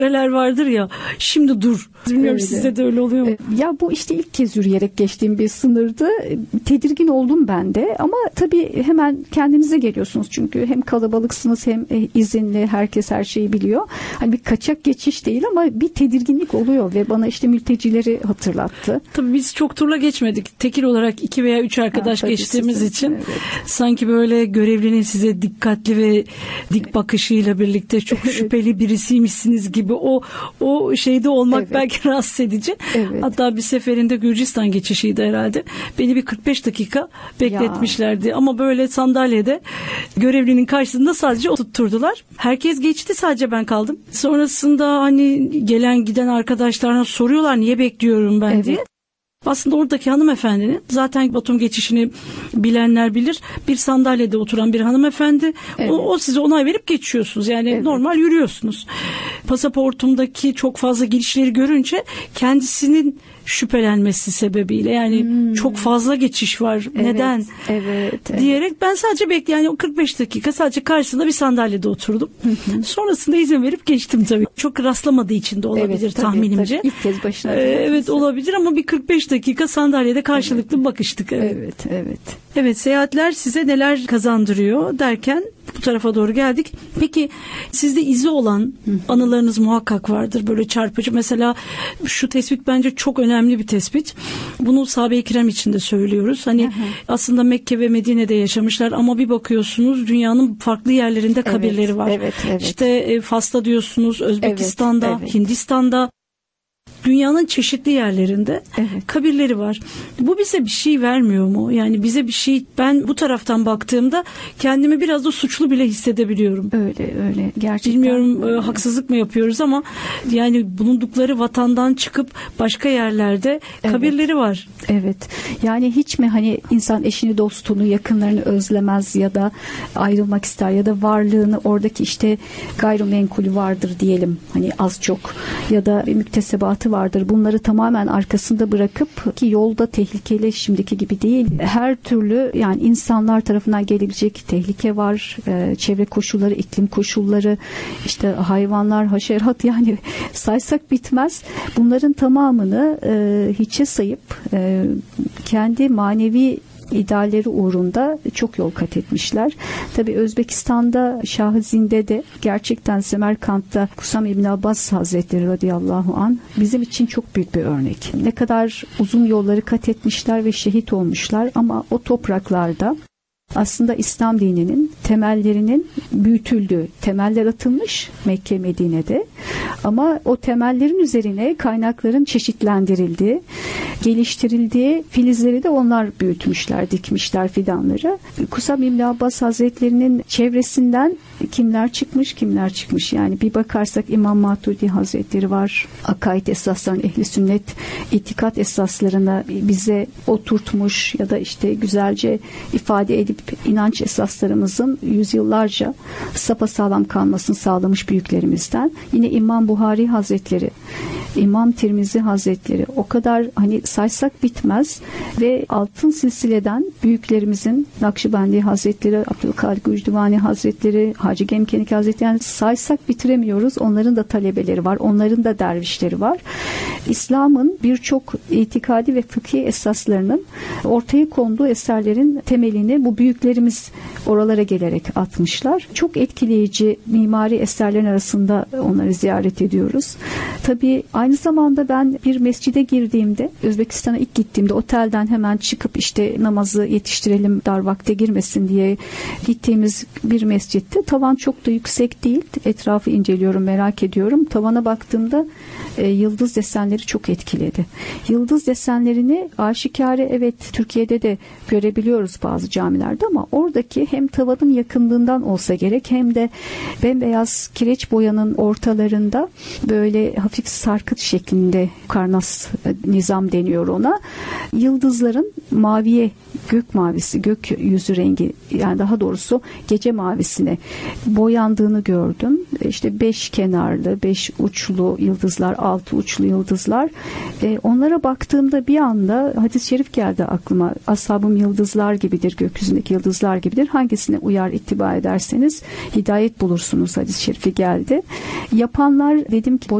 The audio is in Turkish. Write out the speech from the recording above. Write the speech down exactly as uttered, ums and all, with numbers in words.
Neler vardır ya, şimdi dur. Bilmiyorum, öyle. Sizde de öyle oluyor mu? Ya bu işte ilk kez yürüyerek geçtiğim bir sınırdı. Tedirgin oldum ben de ama tabii hemen kendinize geliyorsunuz çünkü hem kalabalıksınız hem izinli, herkes her şeyi biliyor. Hani bir kaçak geçiş değil ama bir tedirginlik oluyor ve bana işte mültecileri hatırlattı. Tabii biz çok turla geçmedik. Tekil olarak iki veya üç arkadaş ha, geçtiğimiz sizin için evet. Sanki böyle görevlinin size dikkatli ve dik bakışıyla birlikte çok şüpheli birisiymişsiniz gibi o o şeyde olmak evet. Belki rahatsız edici. Evet. Hatta bir seferinde Gürcistan geçişiydi herhalde. Beni bir kırk beş dakika bekletmişlerdi. Ya. Ama böyle sandalyede görevlinin karşısında sadece oturtturdular. Herkes geçti, sadece ben kaldım. Sonrasında hani gelen giden arkadaşlarına soruyorlar niye bekliyorum ben evet. diye. Aslında oradaki hanımefendinin, zaten Batum geçişini bilenler bilir, bir sandalyede oturan bir hanımefendi. Evet. O, o size onay verip geçiyorsunuz. Yani evet. Normal yürüyorsunuz. Pasaportumdaki çok fazla girişleri görünce kendisinin şüphelenmesi sebebiyle yani hmm. çok fazla geçiş var. Evet, neden? Evet, evet. Diyerek ben sadece bekle yani o kırk beş dakika sadece karşısında bir sandalyede oturdum. Hı hı. Sonrasında izin verip geçtim tabii. Çok rastlamadığı için de olabilir evet, tabii, tahminimce. Tabii. İlk kez başına. Ee, evet olabilir ama bir kırk beş dakika sandalyede karşılıklı evet. bakıştık. Evet. evet, evet. Evet, seyahatler size neler kazandırıyor derken bu tarafa doğru geldik. Peki sizde izi olan anılarınız muhakkak vardır, böyle çarpıcı. Mesela şu tespit bence çok önemli bir tespit. Bunu sahabe-i kiram için de söylüyoruz. Hani hı hı. aslında Mekke ve Medine'de yaşamışlar ama bir bakıyorsunuz dünyanın farklı yerlerinde kabirleri evet, var. Evet, evet. İşte Fas'ta diyorsunuz, Özbekistan'da, evet, evet. Hindistan'da. Dünyanın çeşitli yerlerinde evet. kabirleri var. Bu bize bir şey vermiyor mu? Yani bize bir şey, ben bu taraftan baktığımda kendimi biraz da suçlu bile hissedebiliyorum. Öyle öyle. Gerçekten. Bilmiyorum öyle. E, haksızlık mı yapıyoruz ama yani bulundukları vatandan çıkıp başka yerlerde evet. kabirleri var. Evet. Yani hiç mi hani insan eşini, dostunu, yakınlarını özlemez ya da ayrılmak ister ya da varlığını, oradaki işte gayrimenkulü vardır diyelim. Hani az çok ya da bir müktesebatı vardır. Bunları tamamen arkasında bırakıp, ki yolda tehlikeli, şimdiki gibi değil. Her türlü yani insanlar tarafından gelebilecek tehlike var. Ee, çevre koşulları, iklim koşulları, işte hayvanlar, haşerat, yani saysak bitmez. Bunların tamamını e, hiçe sayıp e, kendi manevi idealleri uğrunda çok yol kat etmişler. Tabii Özbekistan'da Şah-ı Zinde'de, gerçekten Semerkant'ta Kusam İbn Abbas Hazretleri radıyallahu anh bizim için çok büyük bir örnek. Ne kadar uzun yolları kat etmişler ve şehit olmuşlar ama o topraklarda aslında İslam dininin temellerinin büyütüldüğü, temeller atılmış Mekke, Medine'de ama o temellerin üzerine kaynakların çeşitlendirildiği, geliştirildiği filizleri de onlar büyütmüşler, dikmişler fidanları. Kusam İbn Abbas Hazretleri'nin çevresinden kimler çıkmış, kimler çıkmış. Yani bir bakarsak İmam Maturidi Hazretleri var. Akaid esaslarını, ehli sünnet itikat esaslarına bize oturtmuş ya da işte güzelce ifade edip inanç esaslarımızın yüzyıllarca sapasağlam kalmasını sağlamış büyüklerimizden. Yine İmam Buhari Hazretleri, İmam Tirmizi Hazretleri, o kadar hani saysak bitmez ve altın silsileden büyüklerimizin Nakşibendi Hazretleri, Abdülkadir Gücdüvani Hazretleri, Hacı Gemkenik Hazretleri, yani saysak bitiremiyoruz. Onların da talebeleri var. Onların da dervişleri var. İslam'ın birçok itikadi ve fıkhi esaslarının ortaya konduğu eserlerin temelini bu büyüklerimiz oralara gelerek atmışlar. Çok etkileyici mimari eserlerin arasında onları ziyaret ediyoruz. Tabii aynı zamanda ben bir mescide girdiğimde, Özbekistan'a ilk gittiğimde otelden hemen çıkıp işte namazı yetiştirelim, dar vakte girmesin diye gittiğimiz bir mescitte, tavan çok da yüksek değil. Etrafı inceliyorum, merak ediyorum. Tavana baktığımda e, yıldız desenleri çok etkiledi. Yıldız desenlerini aşikare evet Türkiye'de de görebiliyoruz bazı camilerde ama oradaki hem tavanın yakınlığından olsa gerek hem de bembeyaz kireç boyanın ortalarında böyle hafif sarkıt şeklinde, karnas nizam deniyor ona, yıldızların maviye gök mavisi, gökyüzü rengi, yani daha doğrusu gece mavisine boyandığını gördüm. İşte beş kenarlı, beş uçlu yıldızlar, altı uçlu yıldızlar. E, onlara baktığımda bir anda hadis-i şerif geldi aklıma. Ashabım yıldızlar gibidir, gökyüzündeki yıldızlar gibidir. Hangisine uyar ittiba ederseniz hidayet bulursunuz hadis-i şerifi geldi. Yapanlar, dedim ki